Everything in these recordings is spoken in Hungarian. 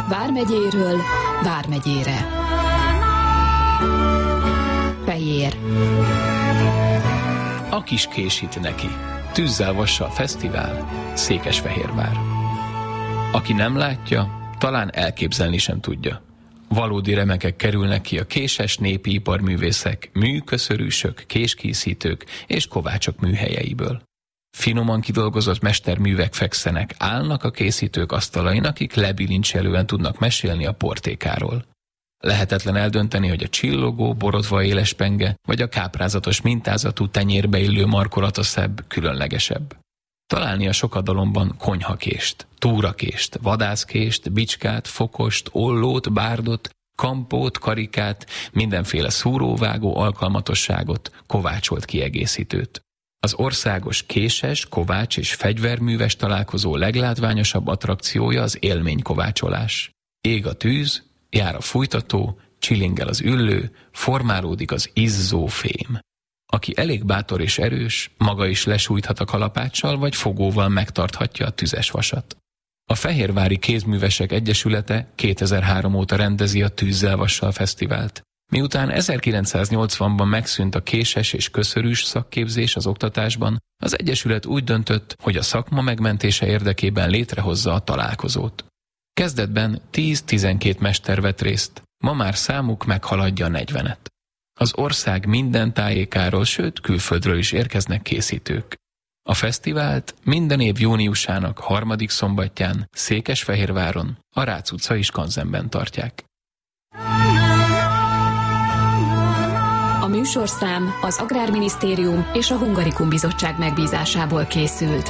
Vármegyéről Vármegyére. Pejér. A kis késít neki. Tűzzel vassal fesztivál, Székesfehérvár. Aki nem látja, talán elképzelni sem tudja. Valódi remekek kerülnek ki a késes népi iparművészek, műköszörűsök, késkészítők és kovácsok műhelyeiből. Finoman kidolgozott mesterművek fekszenek, állnak a készítők asztalain, akik lebilincselően tudnak mesélni a portékáról. Lehetetlen eldönteni, hogy a csillogó, borotva éles penge, vagy a káprázatos mintázatú tenyérbe illő markolata szebb, különlegesebb. Találni a sokadalomban konyhakést, túrakést, vadászkést, bicskát, fokost, ollót, bárdot, kampót, karikát, mindenféle szúróvágó alkalmatosságot, kovácsolt kiegészítőt. Az országos késes, kovács és fegyverműves találkozó leglátványosabb attrakciója az élménykovácsolás. Ég a tűz, jár a fújtató, csilingel az üllő, formálódik az izzó fém. Aki elég bátor és erős, maga is lesújthat a kalapáccsal vagy fogóval megtarthatja a tüzes vasat. A Fehérvári Kézművesek Egyesülete 2003 óta rendezi a Tűzzel vassal fesztivált. Miután 1980-ban megszűnt a késes és köszörűs szakképzés az oktatásban, az Egyesület úgy döntött, hogy a szakma megmentése érdekében létrehozza a találkozót. Kezdetben 10-12 mester vett részt, ma már számuk meghaladja 40-et. Az ország minden tájékáról, sőt külföldről is érkeznek készítők. A fesztivált minden év júniusának 3. szombatján Székesfehérváron, a Rácz utcai Skanzenben tartják. A műsorszám az Agrárminisztérium és a Hungarikum Bizottság megbízásából készült.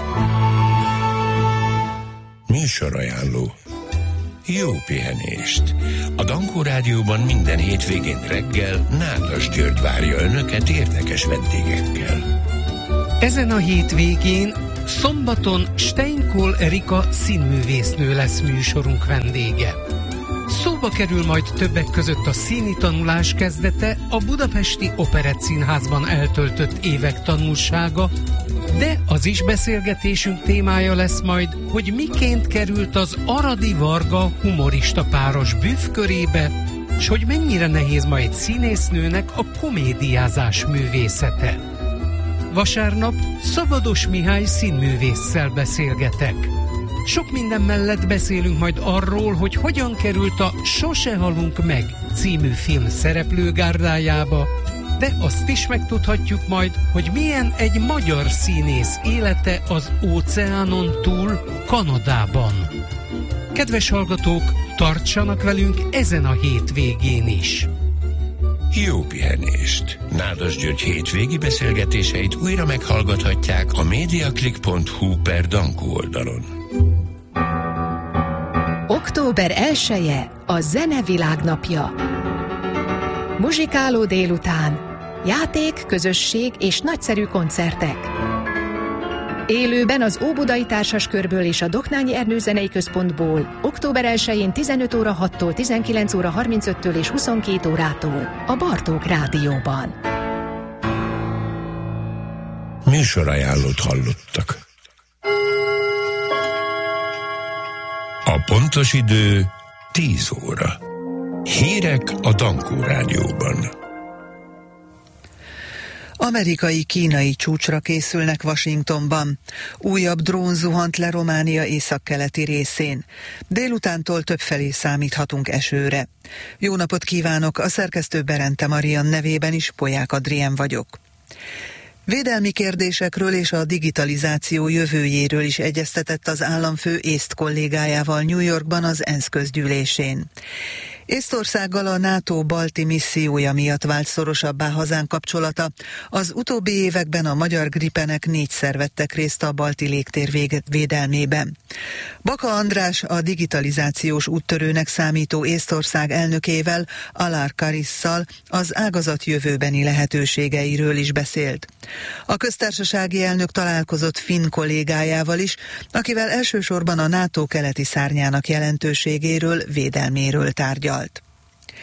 Műsorajánló. Jó pihenést! A Dankó Rádióban minden hétvégén reggel Nádas György várja önöket érdekes vendégekkel. Ezen a hétvégén szombaton Steinkol Erika színművésznő lesz műsorunk vendége. Szóba kerül majd többek között a színi tanulás kezdete, a Budapesti Operettszínházban eltöltött évek tanulsága, de az is beszélgetésünk témája lesz majd, hogy miként került az Aradi Varga humorista páros büffkörébe, és hogy mennyire nehéz ma egy színésznőnek a komédiázás művészete. Vasárnap Szabados Mihály színművésszel beszélgetek. Sok minden mellett beszélünk majd arról, hogy hogyan került a Sose halunk meg című film szereplőgárdájába, de azt is megtudhatjuk majd, hogy milyen egy magyar színész élete az óceánon túl, Kanadában. Kedves hallgatók, tartsanak velünk ezen a hétvégén is! Jó pihenést! Nádas György hétvégi beszélgetéseit újra meghallgathatják a mediaclick.hu/Dankó oldalon. Október 1-e a Zene Világnapja. Muzsikáló délután, játék, közösség és nagyszerű koncertek. Élőben az Óbudai Társaskörből és a Doknányi Ernő Zenei Központból október 1-én 15 óra 6-tól 19 óra 35-től és 22 órától a Bartók Rádióban. Műsorajánlót hallottak. A pontos idő 10 óra. Hírek a Dankó Rádióban. Amerikai-kínai csúcsra készülnek Washingtonban. Újabb drón zuhant le Románia északkeleti részén. Délutántól többfelé számíthatunk esőre. Jó napot kívánok, a szerkesztő Berente Marian nevében is Polyák Adrien vagyok. Védelmi kérdésekről és a digitalizáció jövőjéről is egyeztetett az államfő észt kollégájával New Yorkban az ENSZ közgyűlésén. Észtországgal a NATO balti missziója miatt vált szorosabbá hazánk kapcsolata. Az utóbbi években a magyar Gripenek 4-szer vettek részt a balti légtér védelmében. Baka András a digitalizációs úttörőnek számító Észtország elnökével, Alar Karisszal az ágazat jövőbeni lehetőségeiről is beszélt. A köztársasági elnök találkozott finn kollégájával is, akivel elsősorban a NATO keleti szárnyának jelentőségéről, védelméről tárgyalt.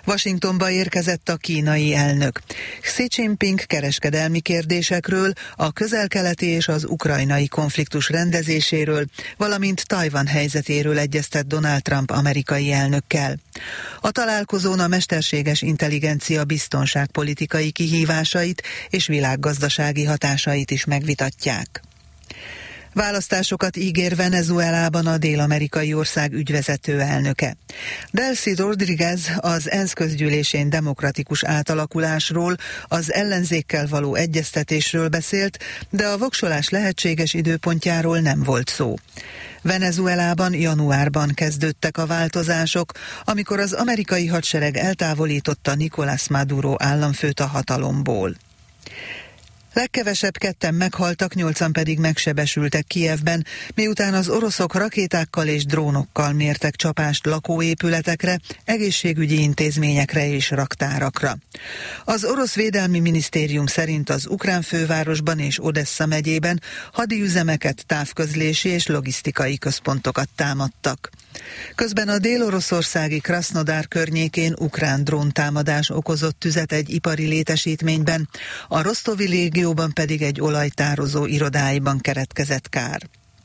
Washingtonba érkezett a kínai elnök. Xi Jinping kereskedelmi kérdésekről, a közel-keleti és az ukrajnai konfliktus rendezéséről, valamint Tajvan helyzetéről egyeztett Donald Trump amerikai elnökkel. A találkozón a mesterséges intelligencia biztonságpolitikai kihívásait és világgazdasági hatásait is megvitatják. Választásokat ígér Venezuelában a dél-amerikai ország ügyvezető elnöke. Delcy Rodriguez az ENSZ közgyűlésén demokratikus átalakulásról, az ellenzékkel való egyeztetésről beszélt, de a voksolás lehetséges időpontjáról nem volt szó. Venezuelában januárban kezdődtek a változások, amikor az amerikai hadsereg eltávolította Nicolás Maduro államfőt a hatalomból. Legkevesebb 2 meghaltak, 8 pedig megsebesültek Kijevben, miután az oroszok rakétákkal és drónokkal mértek csapást lakóépületekre, egészségügyi intézményekre és raktárakra. Az orosz védelmi minisztérium szerint az ukrán fővárosban és Odessa megyében hadiüzemeket, távközlési és logisztikai központokat támadtak. Közben a dél-oroszországi Krasznodar környékén ukrán dróntámadás okozott tüzet egy ipari létesítményben, a Rosztovi légióban pedig egy olajtározó irodáiban keletkezett kár.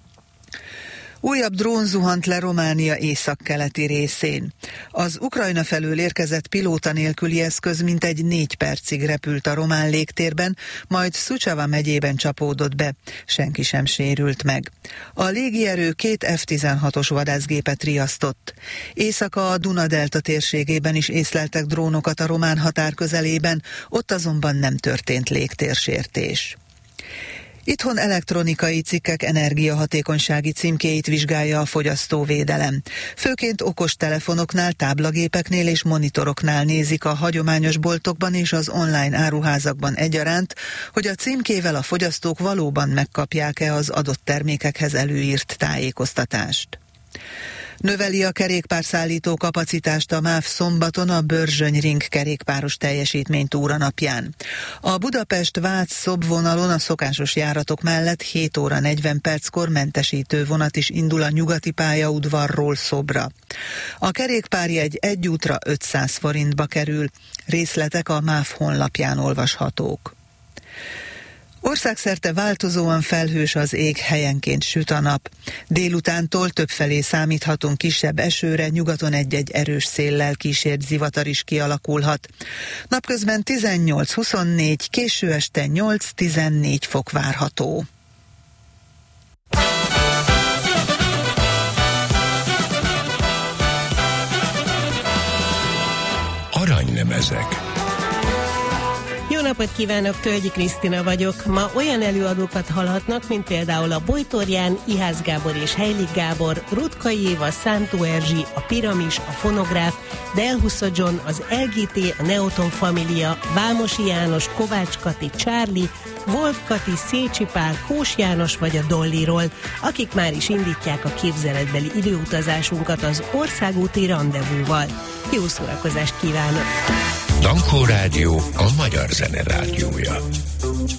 Újabb drón zuhant le Románia északkeleti részén. Az Ukrajna felől érkezett pilóta nélküli eszköz mintegy 4 percig repült a román légtérben, majd Suceava megyében csapódott be. Senki sem sérült meg. A légierő 2 F-16-os vadászgépet riasztott. Éjszaka a Duna-delta térségében is észleltek drónokat a román határ közelében, ott azonban nem történt légtérsértés. Itthon elektronikai cikkek energiahatékonysági címkéit vizsgálja a fogyasztóvédelem. Főként okostelefonoknál, táblagépeknél és monitoroknál nézik a hagyományos boltokban és az online áruházakban egyaránt, hogy a címkével a fogyasztók valóban megkapják-e az adott termékekhez előírt tájékoztatást. Növeli a kerékpárszállító kapacitást a MÁV szombaton a Börzsöny-Ring kerékpáros teljesítménytúra napján. A Budapest-Vác-Szob vonalon a szokásos járatok mellett 7 óra 40 perckor mentesítő vonat is indul a nyugati pályaudvarról Szobra. A kerékpárjegy egy útra 500 forintba kerül. Részletek a MÁV honlapján olvashatók. Országszerte változóan felhős az ég, helyenként süt a nap. Délutántól többfelé számíthatunk kisebb esőre, nyugaton egy-egy erős széllel kísért zivatar is kialakulhat. Napközben 18-24, késő este 8-14 fok várható. Aranylemezek. Jó napot kívánok, Tölgyi Krisztina vagyok. Ma olyan előadókat hallhatnak, mint például a Bojtorján, Ihász Gábor és Heilig Gábor, Rutkay Éva, Szántó Erzsi, a Piramis, a Fonográf, Del Husso John, az LGT, a Neoton Família, Vámosi János, Kovács Kati, Charlie, Wolf Kati, Szécsi Pál, Kós János vagy a Dolliról, akik már is indítják a képzeletbeli időutazásunkat az országúti randevúval. Jó szórakozást kívánok! Dankó Rádió, a magyar zene rádiója.